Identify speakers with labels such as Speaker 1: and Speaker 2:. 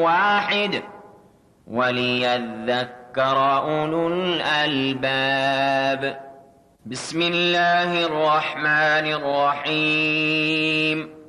Speaker 1: واحد وليذكر أولو الألباب. بسم الله الرحمن الرحيم.